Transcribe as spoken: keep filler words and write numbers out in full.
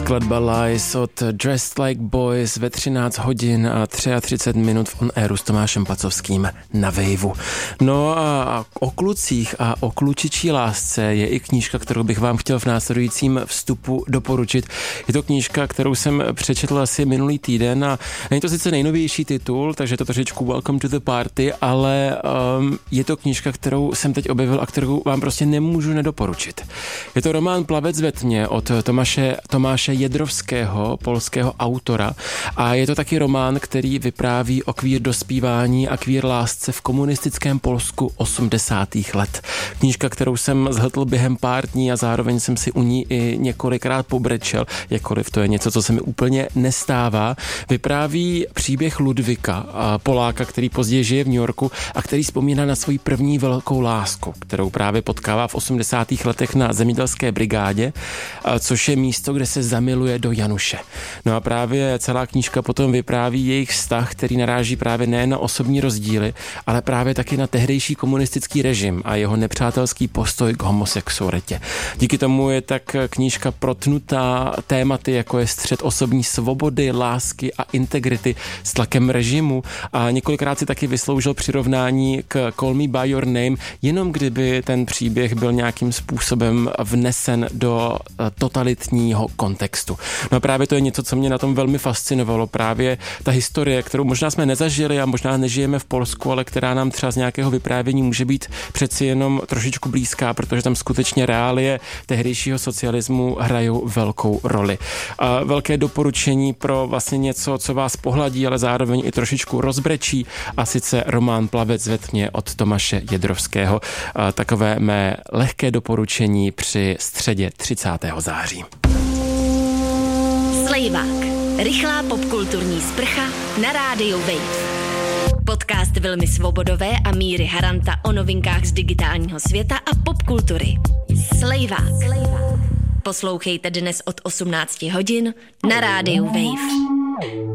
Skladba Lies od Dressed Like Boys ve třináct hodin a třicet tři minut v On Airu s Tomášem Pacovským na Waveu. No a o klucích a o klučičí lásce je i knížka, kterou bych vám chtěl v následujícím vstupu doporučit. Je to knížka, kterou jsem přečetl asi minulý týden a není to sice nejnovější titul, takže to trošičku Welcome to the Party, ale um, je to knížka, kterou jsem teď objevil a kterou vám prostě nemůžu nedoporučit. Je to román Plavec ve tmě od Tomáše, Tomáše Jedrovského, polského autora, a je to taky román, který vypráví o queer dospívání a queer lásce v komunistickém Polsku osmdesátých let. Knížka, kterou jsem zhltl během pár dní a zároveň jsem si u ní i několikrát pobrečel, jakkoliv to je něco, co se mi úplně nestává. Vypráví příběh Ludvíka, Poláka, který později žije v New Yorku a který vzpomíná na svoji první velkou lásku, kterou právě potkává v osmdesátých letech na zemědělské brigádě, což je místo, kde se zamiluje do Januše. No a právě celá knížka potom vypráví jejich vztah, který naráží právě nejen na osobní rozdíly, ale právě taky na tehdejší komunistický režim a jeho nepřátelský postoj k homosexualitě. Díky tomu je tak knížka protnutá tématy, jako je střet osobní svobody, lásky a integrity s tlakem režimu, a několikrát si taky vysloužil přirovnání k Call Me By Your Name, jenom kdyby ten příběh byl nějakým způsobem vnesen do totalitního kontextu. No a právě to je něco, co mě na tom velmi fascinovalo, právě ta historie, kterou možná jsme nezažili a možná nežijeme v Polsku, ale která nám třeba z nějakého vyprávění může být přeci jenom trošičku blízká, protože tam skutečně reálie tehdejšího socialismu hrajou velkou roli. A velké doporučení pro vlastně něco, co vás pohladí, ale zároveň i trošičku rozbrečí, a sice román Plavec ve tmě od Tomáše Jedrovského. A takové mé lehké doporučení při středě třicátého září. Slejvák. Rychlá popkulturní sprcha na rádiu Wave. Podcast Vilmy Svobodové a Míry Haranta o novinkách z digitálního světa a popkultury. Slejvák. Poslouchejte dnes od osmnácti hodin na rádiu Wave.